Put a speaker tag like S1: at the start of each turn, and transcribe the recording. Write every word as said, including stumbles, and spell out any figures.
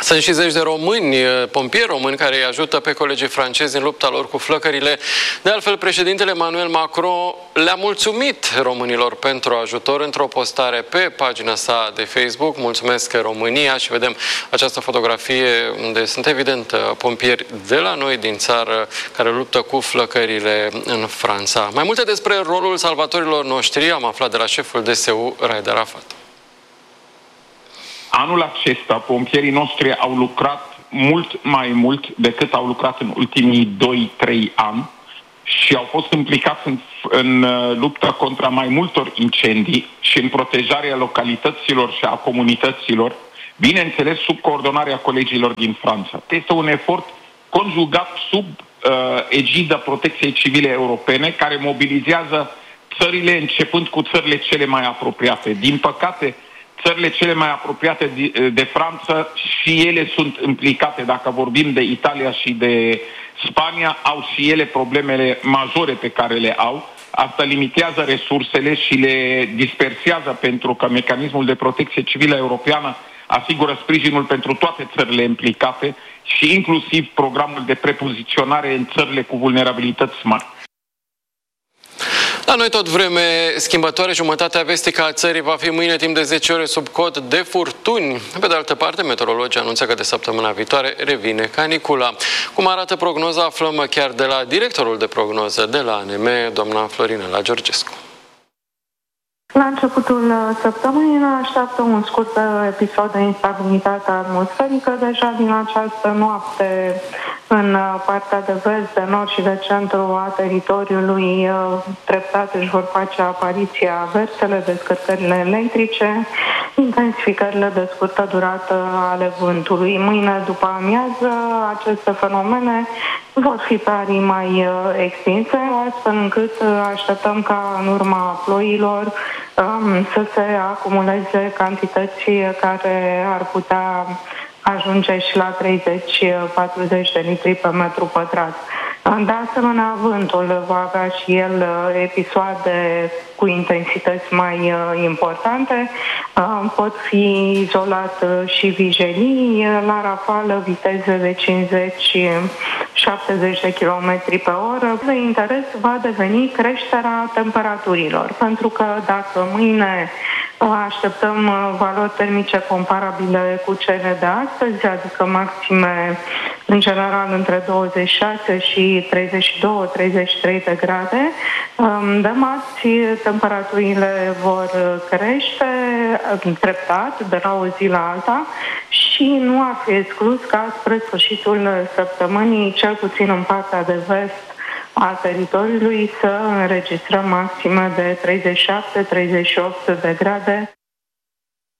S1: Sunt și zeci de români, pompieri români, care îi ajută pe colegii francezi în lupta lor cu flăcările. De altfel, președintele Emmanuel Macron le-a mulțumit românilor pentru ajutor într-o postare pe pagina sa de Facebook. Mulțumesc România, și vedem această fotografie unde sunt evident pompieri de la noi din țară care luptă cu flăcările în Franța. Mai multe despre rolul salvatorilor noștri am aflat de la șeful D S U, Raed Arafat.
S2: Anul acesta, pompierii noștri au lucrat mult mai mult decât au lucrat în ultimii doi trei ani și au fost implicați în, în lupta contra mai multor incendii și în protejarea localităților și a comunităților, bineînțeles sub coordonarea colegilor din Franța. Este un efort conjugat sub uh, egida Protecției Civile Europene, care mobilizează țările începând cu țările cele mai apropiate. Din păcate, țările cele mai apropiate de, de Franța și ele sunt implicate. Dacă vorbim de Italia și de Spania, au și ele problemele majore pe care le au. Asta limitează resursele și le dispersează, pentru că mecanismul de protecție civilă europeană asigură sprijinul pentru toate țările implicate și inclusiv programul de prepoziționare în țările cu vulnerabilități mari.
S1: La noi tot vreme schimbătoare, jumătatea vestică a țării va fi mâine timp de zece ore sub cod de furtuni. Pe de altă parte, meteorologii anunță că de săptămâna viitoare revine canicula. Cum arată prognoza, aflăm chiar de la directorul de prognoză de la A N M, doamna Florinela Georgescu.
S3: La începutul săptămânii ne așteaptă un scurt episod de instabilitate atmosferică. Deja din această noapte, în partea de vest, de nord și de centru a teritoriului, treptat își vor face apariția aversele, descărcările electrice, intensificările de scurtă durată ale vântului. Mâine după amiază, aceste fenomene vor fi pe arii mai extinse, astfel încât așteptăm ca în urma ploilor um, să se acumuleze cantități care ar putea ajunge și la treizeci patruzeci de litri pe metru pătrat. De asemenea, vântul va avea și el episoade cu intensități mai importante. Pot fi izolat și vijelii la rafală, viteze de cincizeci șaptezeci de kilometri pe oră. De interes va deveni creșterea temperaturilor, pentru că dacă mâine așteptăm valori termice comparabile cu cele de astăzi, adică maxime în general între douăzeci și șase și treizeci și doi treizeci și trei de grade, de marți temperaturile vor crește treptat de la o zi la alta și nu ar fi exclus ca spre sfârșitul săptămânii, cel puțin în partea de vest a teritoriului, să înregistrăm maxime de treizeci și șapte treizeci și opt de grade.